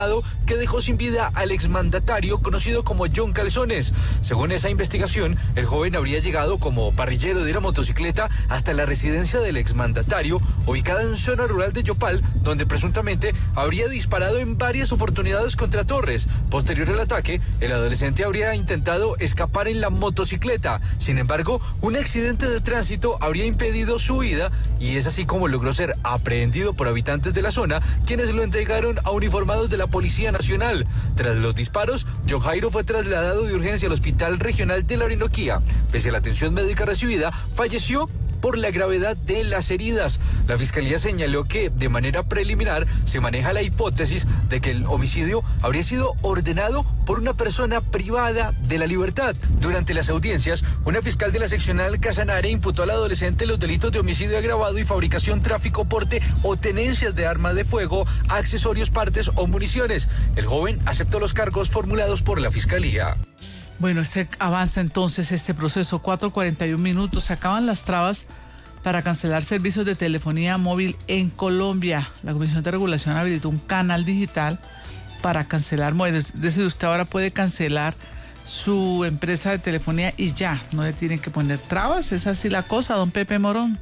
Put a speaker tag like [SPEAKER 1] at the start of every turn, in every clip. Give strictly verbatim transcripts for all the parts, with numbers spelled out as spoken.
[SPEAKER 1] que dejó sin vida al exmandatario conocido como John Calzones. Según esa investigación, el joven habría llegado como parrillero de una motocicleta hasta la residencia del exmandatario, ubicada en zona rural de Yopal, donde presuntamente habría disparado en varias oportunidades contra Torres. Posterior al ataque, el adolescente habría intentado escapar en la motocicleta. Sin embargo, un accidente de tránsito habría impedido su huida y es así como logró ser aprehendido por habitantes de la zona, quienes lo entregaron a uniformados de la Policía Nacional. Tras los disparos, John Jairo fue trasladado de urgencia al Hospital Regional de la Orinoquía. Pese a la atención médica recibida, falleció por la gravedad de las heridas. La Fiscalía señaló que, de manera preliminar, se maneja la hipótesis de que el homicidio habría sido ordenado por una persona privada de la libertad. Durante las audiencias, una fiscal de la seccional Casanare imputó al adolescente los delitos de homicidio agravado y fabricación, tráfico, porte o tenencias de armas de fuego, accesorios, partes o municiones. El joven aceptó los cargos formulados por la Fiscalía.
[SPEAKER 2] Bueno, este avanza entonces este proceso, cuatro cuarenta y un minutos, se acaban las trabas para cancelar servicios de telefonía móvil en Colombia. La Comisión de Regulación habilitó un canal digital para cancelar móviles. Es decir, usted ahora puede cancelar su empresa de telefonía y ya, no le tienen que poner trabas, es así la cosa, don Pepe Morón.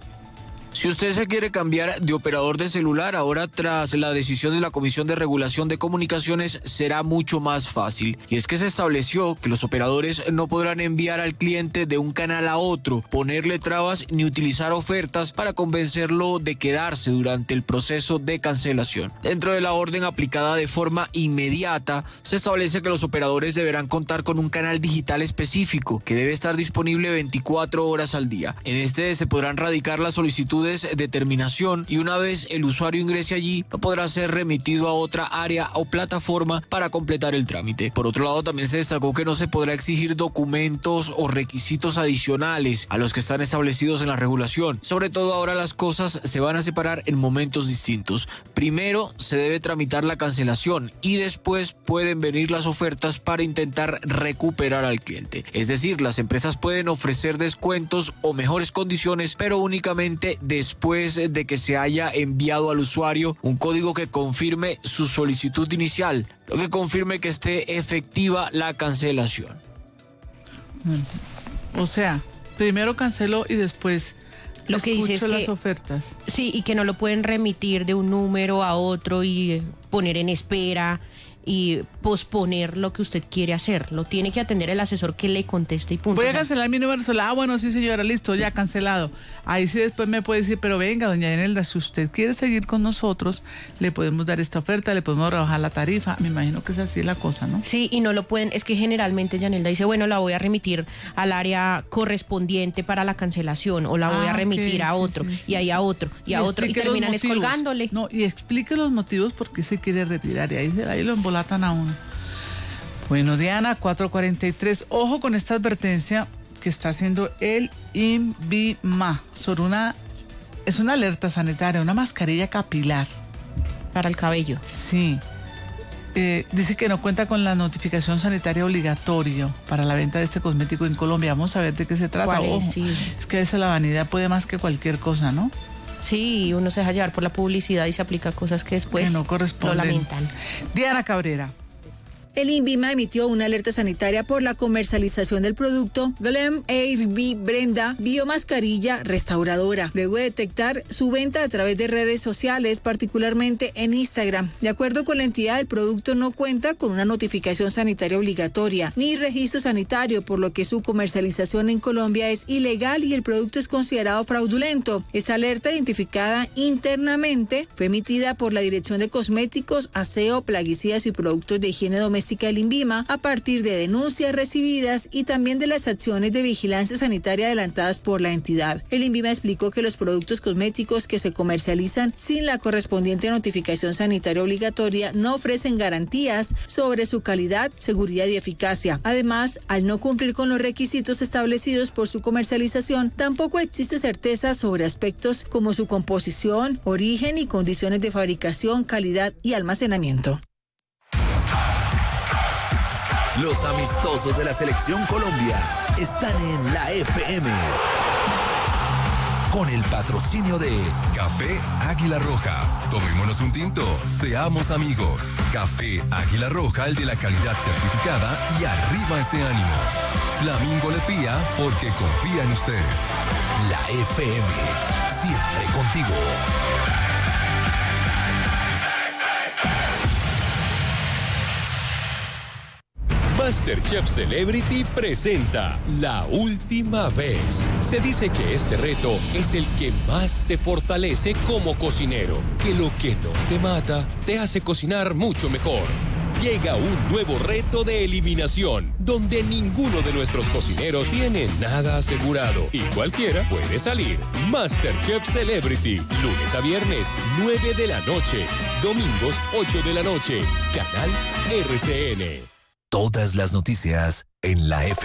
[SPEAKER 3] Si usted se quiere cambiar de operador de celular, ahora tras la decisión de la Comisión de Regulación de Comunicaciones será mucho más fácil. Y es que se estableció que los operadores no podrán enviar al cliente de un canal a otro, ponerle trabas ni utilizar ofertas para convencerlo de quedarse durante el proceso de cancelación. Dentro de la orden aplicada de forma inmediata, se establece que los operadores deberán contar con un canal digital específico que debe estar disponible veinticuatro horas al día. En este se podrán radicar las solicitudes de terminación y una vez el usuario ingrese allí no podrá ser remitido a otra área o plataforma para completar el trámite. Por otro lado, también se destacó que no se podrá exigir documentos o requisitos adicionales a los que están establecidos en la regulación. Sobre todo ahora las cosas se van a separar en momentos distintos. Primero se debe tramitar la cancelación y después pueden venir las ofertas para intentar recuperar al cliente. Es decir, las empresas pueden ofrecer descuentos o mejores condiciones, pero únicamente después de que se haya enviado al usuario un código que confirme su solicitud inicial, lo que confirme que esté efectiva la cancelación.
[SPEAKER 2] O sea, primero canceló y después
[SPEAKER 4] lo que dice es
[SPEAKER 2] las
[SPEAKER 4] que,
[SPEAKER 2] ofertas.
[SPEAKER 4] Sí, y que no lo pueden remitir de un número a otro y poner en espera y posponer lo que usted quiere hacer. Lo tiene que atender el asesor que le conteste y punto.
[SPEAKER 2] Voy a cancelar mi número solar. Ah, bueno, sí señora, listo, ya cancelado. Ahí sí después me puede decir, pero venga, doña Enelda, si usted quiere seguir con nosotros, le podemos dar esta oferta, le podemos rebajar la tarifa. Me imagino que es así la cosa, ¿no?
[SPEAKER 4] Sí, y no lo pueden, es que generalmente Yanelda dice, bueno, la voy a remitir al área correspondiente para la cancelación o la voy ah, a remitir okay, a otro sí, sí, sí. y ahí a otro y, y a otro y terminan escolgándole.
[SPEAKER 2] No, y explique los motivos por qué se quiere retirar y ahí, ahí lo embolatan a uno. Bueno, Diana, cuatro cuarenta y tres. Ojo con esta advertencia que está haciendo el INVIMA sobre una, es una alerta sanitaria, una mascarilla capilar.
[SPEAKER 4] Para el cabello.
[SPEAKER 2] Sí. Eh, dice que no cuenta con la notificación sanitaria obligatoria para la venta de este cosmético en Colombia. Vamos a ver de qué se trata.
[SPEAKER 4] ¿Cuál es?
[SPEAKER 2] Ojo,
[SPEAKER 4] sí.
[SPEAKER 2] Es que a veces la vanidad puede más que cualquier cosa, ¿no?
[SPEAKER 4] Sí, uno se deja llevar por la publicidad y se aplica cosas que después
[SPEAKER 2] que no corresponden.
[SPEAKER 4] Lo lamentan.
[SPEAKER 2] Diana Cabrera.
[SPEAKER 5] El INVIMA emitió una alerta sanitaria por la comercialización del producto Glam Air B Brenda Biomascarilla Restauradora, luego de detectar su venta a través de redes sociales, particularmente en Instagram. De acuerdo con la entidad, el producto no cuenta con una notificación sanitaria obligatoria ni registro sanitario, por lo que su comercialización en Colombia es ilegal y el producto es considerado fraudulento. Esta alerta, identificada internamente, fue emitida por la Dirección de Cosméticos, Aseo, Plaguicidas y Productos de Higiene Doméstica del INVIMA a partir de denuncias recibidas y también de las acciones de vigilancia sanitaria adelantadas por la entidad. El INVIMA explicó que los productos cosméticos que se comercializan sin la correspondiente notificación sanitaria obligatoria no ofrecen garantías sobre su calidad, seguridad y eficacia. Además, al no cumplir con los requisitos establecidos por su comercialización, tampoco existe certeza sobre aspectos como su composición, origen y condiciones de fabricación, calidad y almacenamiento.
[SPEAKER 6] Los amistosos de la Selección Colombia están en la F M. con el patrocinio de Café Águila Roja. Tomémonos un tinto, seamos amigos. Café Águila Roja, el de la calidad certificada y arriba ese ánimo. Flamingo le fía porque confía en usted. La F M, siempre contigo.
[SPEAKER 7] MasterChef Celebrity presenta La Última Vez. Se dice que este reto es el que más te fortalece como cocinero, que lo que no te mata te hace cocinar mucho mejor. Llega un nuevo reto de eliminación, donde ninguno de nuestros cocineros tiene nada asegurado y cualquiera puede salir. MasterChef Celebrity, lunes a viernes, nueve de la noche, domingos, ocho de la noche, canal R C N.
[SPEAKER 6] Todas las noticias en la F M.